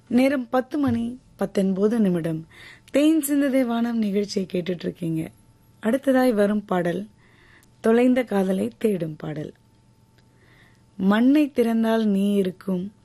நேரம் 10:19 தேன் சிந்ததை வானம் நிகழ்ச்சியை கேட்டுட்டு இருக்கீங்க. அடுத்ததாய் வரும் பாடல் தொலைந்த காதலை தேடும் பாடல். மண்ணை திறந்தால் நீ இருக்கும்,